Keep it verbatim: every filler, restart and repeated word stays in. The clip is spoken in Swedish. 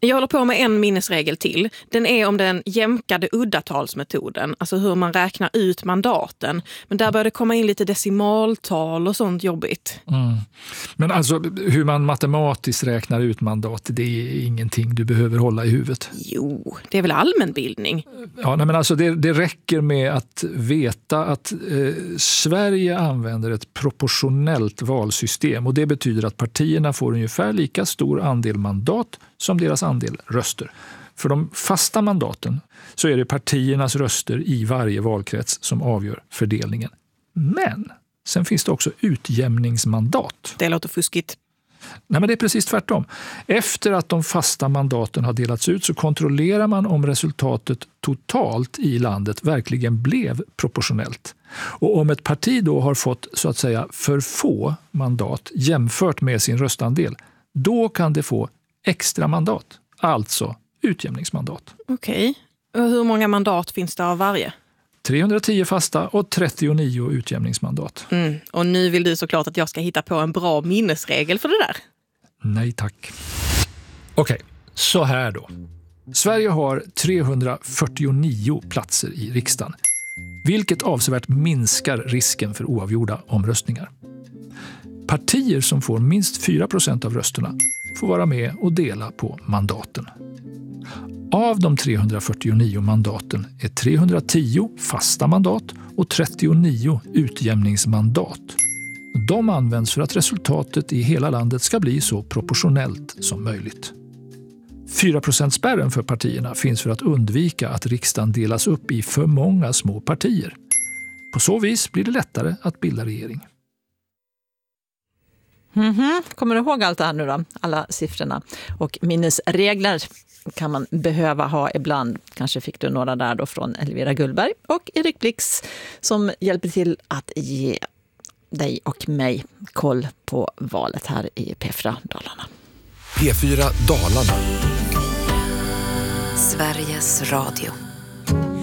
Jag håller på med en minnesregel till. Den är om den jämkade uddatalsmetoden, alltså hur man räknar ut mandaten. Men där börjar det komma in lite decimaltal och sånt jobbigt. Mm. Men alltså hur man matematiskt räknar ut mandat, det är ingenting du behöver hålla i huvudet. Jo, det är väl allmänbildning. Ja, nej, men alltså det, det räcker med att veta att eh, Sverige använder ett proportionellt valsystem, och det betyder att partierna får ungefär lika stor andel mandat som deras andel röster. För de fasta mandaten så är det partiernas röster i varje valkrets som avgör fördelningen. Men sen finns det också utjämningsmandat. Det låter fuskigt. Nej, men det är precis tvärtom. Efter att de fasta mandaten har delats ut så kontrollerar man om resultatet totalt i landet verkligen blev proportionellt. Och om ett parti då har fått så att säga för få mandat jämfört med sin röstandel, då kan det få extra mandat, alltså utjämningsmandat. Okej. Och hur många mandat finns det av varje? trehundratio fasta och trettionio utjämningsmandat. Mm. Och nu vill du såklart att jag ska hitta på en bra minnesregel för det där. Nej tack. Okej, så här då. Sverige har trehundrafyrtionio platser i riksdagen, vilket avsevärt minskar risken för oavgjorda omröstningar. Partier som får minst fyra procent av rösterna får vara med och dela på mandaten. Av de trehundrafyrtionio mandaten är trehundratio fasta mandat och trettionio utjämningsmandat. De används för att resultatet i hela landet ska bli så proportionellt som möjligt. fyra procent-spärren för partierna finns för att undvika att riksdagen delas upp i för många små partier. På så vis blir det lättare att bilda regering. Mm-hmm. Kommer du ihåg allt det här nu då? Alla siffrorna och minnesregler kan man behöva ha ibland. Kanske fick du några där då från Elvira Gullberg och Erik Blix som hjälper till att ge dig och mig koll på valet här i P fyra Dalarna. P fyra Dalarna. Sveriges Radio.